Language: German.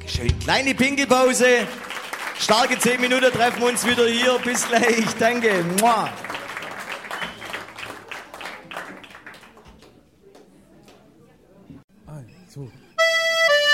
Schön. Kleine Pinkelpause. Starke 10 Minuten, treffen wir uns wieder hier. Bis gleich. Danke. Mua. So.